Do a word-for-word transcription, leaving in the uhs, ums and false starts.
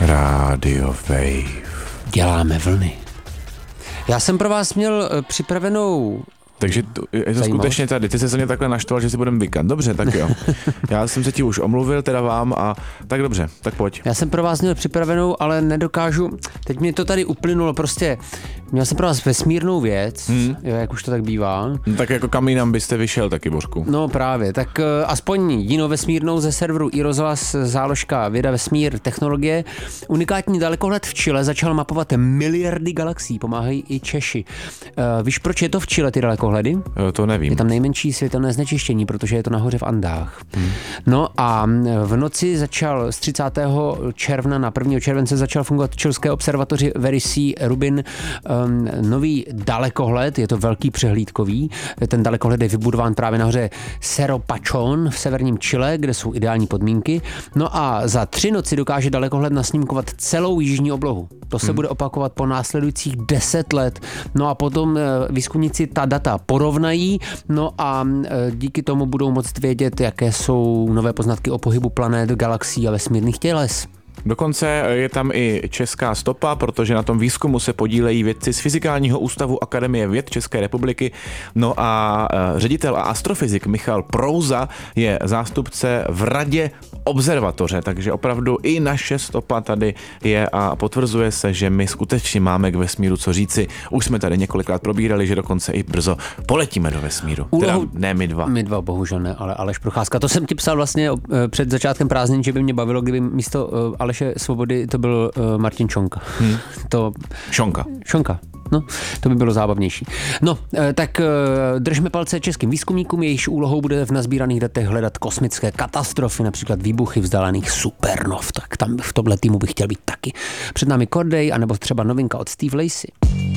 Radio Wave. Děláme vlny. Já jsem pro vás měl připravenou... Takže to, je to skutečně tady, ty jsi se mě takhle naštval, že si budeme vykat. Dobře, tak jo. Já jsem se ti už omluvil, teda vám, a tak dobře, tak pojď. Já jsem pro vás měl připravenou, ale nedokážu, teď mi to tady uplynulo, prostě měl jsem pro vás vesmírnou věc, hmm. jo, jak už to tak bývá. No, tak jako kam jinam byste vyšel taky, Božku. No právě, tak uh, aspoň jinou vesmírnou ze serveru iRozhlas, záložka Věda, vesmír, technologie. Unikátní dalekohled v Chile začal mapovat miliardy galaxií, pomáhají i Češi. Uh, víš, proč je to v Chile, ty dalekohledy? To nevím. Je tam nejmenší světelné znečištění, protože je to nahoře v Andách. Hmm. No a v noci začal z třicátého června na prvního července začal fungovat v chilské observatoři Very C Rubin um, nový dalekohled, je to velký přehlídkový. Ten dalekohled je vybudován právě nahoře Cerro Pachón v severním Chile, kde jsou ideální podmínky. No a za tři noci dokáže dalekohled nasnímkovat celou jižní oblohu. To se hmm. bude opakovat po následujících deset let. No a potom výzkumníci ta data porovnají, no a díky tomu budou moct vědět, jaké jsou nové poznatky o pohybu planet, galaxií a vesmírných těles. Dokonce je tam i česká stopa, protože na tom výzkumu se podílejí vědci z Fyzikálního ústavu Akademie věd České republiky. No a ředitel a astrofyzik Michal Prouza je zástupce v radě observatoře, takže opravdu i naše stopa tady je a potvrzuje se, že my skutečně máme k vesmíru co říci. Už jsme tady několikrát probírali, že dokonce i brzo poletíme do vesmíru. Úlohu... Teda ne my dva. My dva, bohužel ne, ale Aleš Procházka. To jsem ti psal vlastně před začátkem prázdnin, že by mě bavilo, kdyby místo Aleše Svobody to byl Martin Čonka. Hmm. To... Šonka. Šonka. No, to by bylo zábavnější. No, tak držme palce českým výzkumníkům, jejichž úlohou bude v nazbíraných datech hledat kosmické katastrofy, například výbuchy vzdálených supernov. Tak tam v tomhle týmu bych chtěl být taky. Před námi Corday, anebo třeba novinka od Steve Lacy.